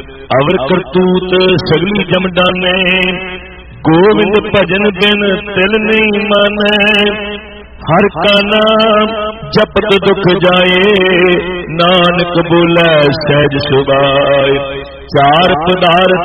अवर करतूत सगली जमदाने, गोविंद भजन बिन तिल नहीं माने। हर का नाम जपत दुख जाए, नानक बोले सहज सुभाए। चार पदार्थ